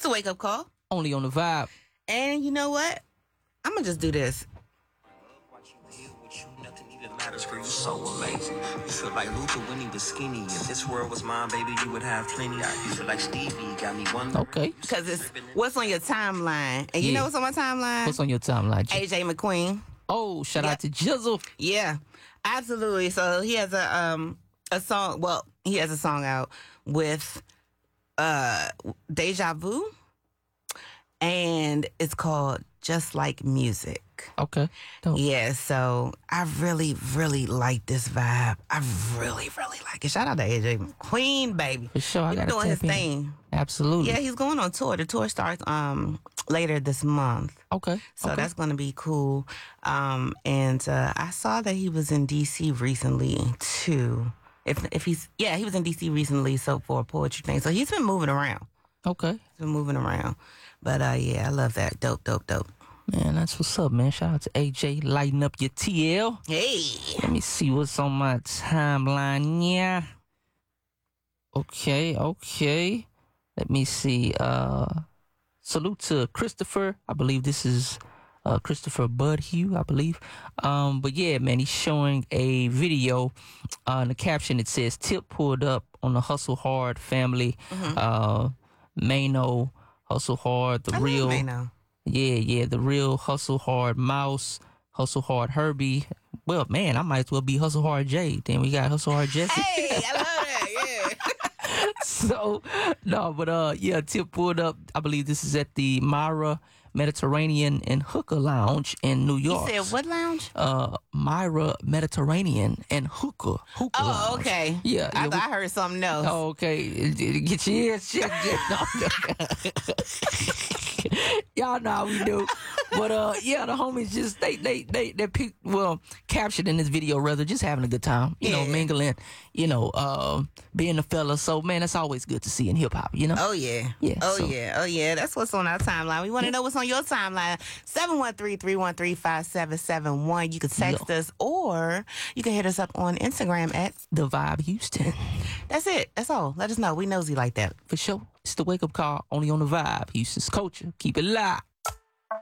the wake up call. Only on the Vibe. And you know what? I'm going to just do this. Matters for you so amazing. You feel like Luther when he was skinny. If this world was mine, baby, you would have plenty. You feel like Stevie, got me one. Okay. Because it's what's on your timeline. And you know what's on my timeline? What's on your timeline? AJ McQueen. Oh, shout out to Jizzle. Yeah, absolutely. So he has a song. Well, he has a song out with Deja Vu, and it's called Just Like Music. Okay. Dope. Yeah, so I really, really like this vibe. I really, really like it. Shout out to AJ McQueen, baby. For sure, I got doing his thing. Absolutely. Yeah, he's going on tour. The tour starts later this month. Okay. So that's going to be cool. And I saw that he was in DC recently too. If he's he was in DC recently. So for a poetry thing, so he's been moving around. Okay. He's been moving around. But I love that. Dope. Man, that's what's up, man. Shout out to AJ, lighting up your TL. Hey. Let me see what's on my timeline. Yeah. Okay. Let me see. Salute to Christopher. I believe this is Christopher Budhue, I believe. But yeah, man, he's showing a video. In the caption, it says, Tip pulled up on the Hustle Hard family. Mano, Hustle Hard, the real. Mano. Yeah, the real Hustle Hard Mouse, Hustle Hard Herbie. Well, man, I might as well be Hustle Hard Jay. Then we got Hustle Hard Jesse. Hey, I love that, yeah. So, no, but Tip pulled up. I believe this is at the Myra Mediterranean and Hookah Lounge in New York. You said what lounge? Myra Mediterranean and Hookah Oh, Lounge. Okay. Yeah. I thought I heard something else. Oh, okay. Get your ears checked. Y'all know how we do. But the homies just they picked, captured in this video rather just having a good time, you know, mingling, being a fella. So man, that's always good to see in hip hop, you know. Oh yeah. That's what's on our timeline. We want to know what's on your timeline. 713-313-5771. You can text us or you can hit us up on Instagram at The Vibe Houston. That's it. That's all. Let us know. We nosy like that. For sure. It's the wake up call only on The Vibe. Houston's culture. Keep it locked.